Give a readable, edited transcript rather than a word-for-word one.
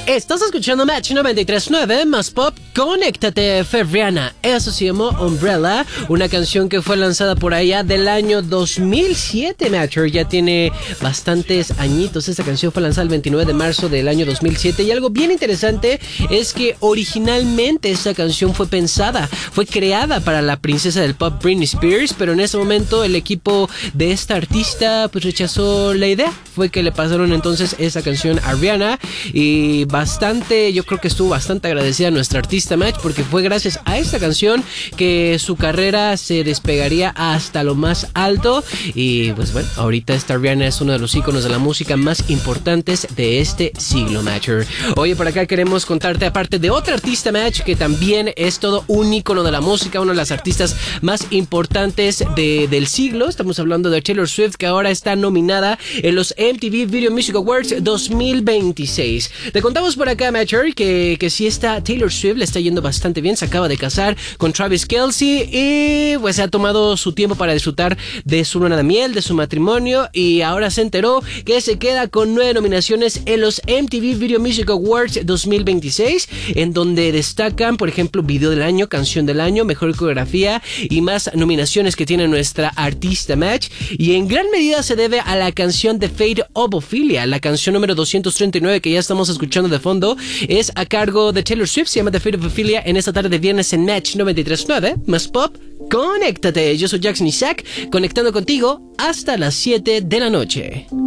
Estás escuchando Match 93.9 más pop. Conéctate, Rihanna. Eso se llamó Umbrella, una canción que fue lanzada por allá del año 2007, Matcher. Ya tiene bastantes añitos. Esta canción fue lanzada el 29 de marzo del año 2007. Y algo bien interesante es que originalmente esta canción fue creada para la princesa del pop Britney Spears, pero en ese momento el equipo de esta artista pues rechazó la idea. Fue que le pasaron entonces esa canción a Rihanna y yo creo que estuvo bastante agradecida a nuestra artista Match, porque fue gracias a esta canción que su carrera se despegaría hasta lo más alto. Y pues bueno, ahorita esta Rihanna es uno de los íconos de la música más importantes de este siglo, Matcher. Oye, por acá queremos contarte, aparte de otra artista, Match, que también es todo un ícono de la música, una de las artistas más importantes del siglo. Estamos hablando de Taylor Swift, que ahora está nominada en los MTV Video Music Awards 2026. Te contamos por acá, Matcher, que sí, está Taylor Swift, le está yendo bastante bien. Se acaba de casar con Travis Kelce y pues se ha tomado su tiempo para disfrutar de su luna de miel, de su matrimonio, y ahora se enteró que se queda con 9 nominaciones en los MTV Video Music Awards 2026, en donde destacan, por ejemplo, video del año, canción del año, mejor coreografía y más nominaciones que tiene nuestra artista Match. Y en gran medida se debe a la canción The Fate of Ophelia, la canción número 239 que ya estamos escuchando de fondo. Es a cargo de Taylor Swift, se llama The Fate of Ophelia, en esta tarde de viernes en Match 93.9 más pop. Conéctate, yo soy Jackson Isaac, conectando contigo hasta las 7 de la noche.